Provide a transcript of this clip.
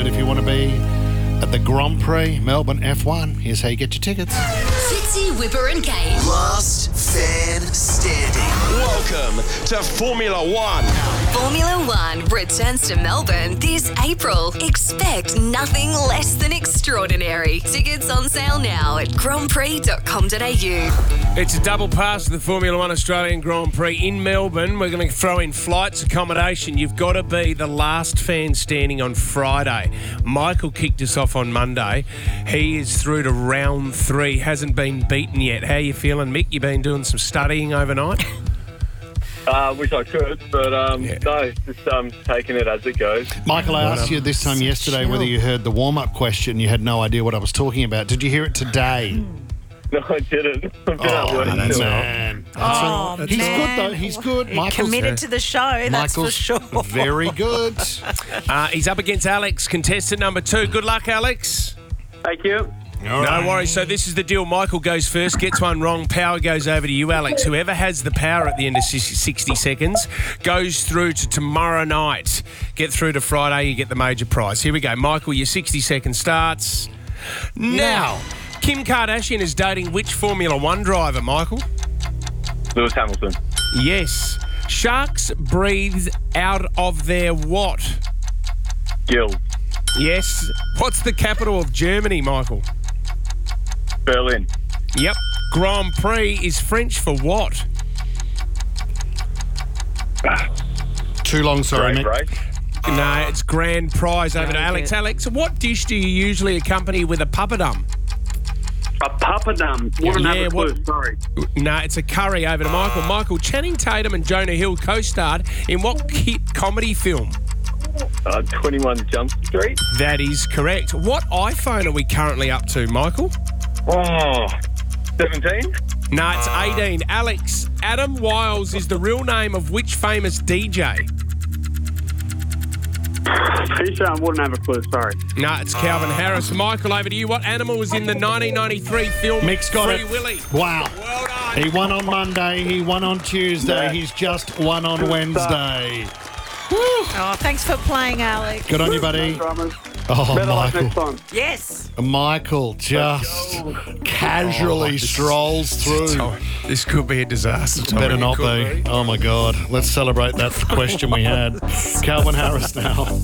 moment if you want to be at the Grand Prix Melbourne F1. Here's how you get your tickets. Fitzy, Whipper and Kate. Last fan standing. Welcome to Formula One. Formula One returns to Melbourne this April. Expect nothing less than extraordinary. Tickets on sale now at grandprix.com.au. It's a double pass to the Formula One Australian Grand Prix in Melbourne. We're going to throw in flights, accommodation. You've got to be the last fan standing on Friday. Michael kicked us off on Monday. He is through to round 3, hasn't been beaten yet. How you feeling, Mick? You been doing some studying overnight? Wish I could, but no, just taking it as it goes. Michael, I asked you this time yesterday whether you heard the warm-up question. You had no idea what I was talking about. Did you hear it today? No, I didn't. I've been at work man. He's man. good, though. He's good. Michael's Committed to the show, that's for sure. Very good. He's up against Alex, contestant number 2. Good luck, Alex. Thank you. No worries. So this is the deal. Michael goes first, gets one wrong. Power goes over to you, Alex. Whoever has the power at the end of 60 seconds goes through to tomorrow night. Get through to Friday, you get the major prize. Here we go. Michael, your 60 seconds starts now. Kim Kardashian is dating which Formula One driver, Michael? Lewis Hamilton. Yes. Sharks breathe out of their what? Gills. Yes. What's the capital of Germany, Michael? Berlin. Yep. Grand Prix is French for what? Too long, sorry, Great Mick. race. No, it's grand prize over to Alex. Alex, what dish do you usually accompany with a papadum? A papadum. Wouldn't have a clue, sorry. No, it's a curry over to Michael. Michael, Channing Tatum and Jonah Hill co-starred in what hit comedy film? 21 Jump Street. That is correct. What iPhone are we currently up to, Michael? 17. No, it's 18. Alex, Adam Wiles is the real name of which famous DJ? P-Sharp wouldn't have a clue, sorry. No, it's Calvin Harris. Michael, over to you. What animal was in the 1993 film Mick's got Free it. Willy? Wow. Well done. He won on Monday. He won on Tuesday. Yeah. He's just won on Wednesday. Oh, thanks for playing, Alex. Good on you, buddy. Oh, Better luck Michael. next time. Yes. Michael just casually strolls through. This could be a disaster. Better not be. Oh, my God. Let's celebrate that question we had. Calvin Harris now.